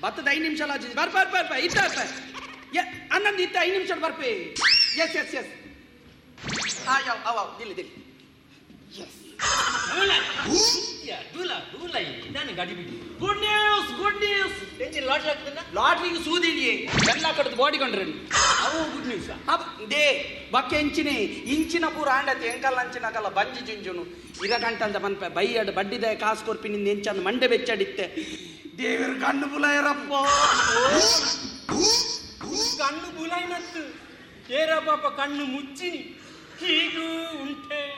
ಬತ್ತದ 5 ನಿಮಿಷ ಆಜಿದ್ ಬರ್ಪ ಇತ್ತ ಅನ್ನಂದು ಇತ್ತ 5 ನಿಮಿಷ ಬರ್ಪೆ ಎಸ್ ಅವ ದಿಲ್ಲಿ ಎಸ್ ಗುಡ್ ನ್ಯೂಸ್ ಲಾಟ್ರಿಗೆ ಸೂದಿಡಿಯೇ ಎಲ್ಲ ಕಡ್ದು ಬಾಡಿಕೊಂಡ್ರೆ ಅವು ಗುಡ್ ನ್ಯೂಸ್ ದೇ ಬಕ್ಕೆ ಇಂಚಿನ ಪೂರ ಆಂಡತಿ ಎಂಕಲ್ಲ ಅಂಚಿನಕಲ್ಲ ಬಂಜಿ ಜುಂಜುನು ಇರ ಗಂಟಂತ ಮನ್ಪೆ ಬೈಯಡ್ ಬಡ್ಡಿದ ಕಾಸು ಕೊರ್ಪಿನಿಂದ ಎಂಚಂದ ಮಂಡೆ ಬೆಚ್ಚಡಿತ್ತೆ ದೇವರು ಕಣ್ಣು ಬುಲಾಯರಪ್ಪ ಕಣ್ಣು ಬುಲಾಯಿನತ್ತು ಏರ ಪಾಪ ಕಣ್ಣು ಮುಚ್ಚಿನಿ ಹೀಗೂ ಉಂಟೆ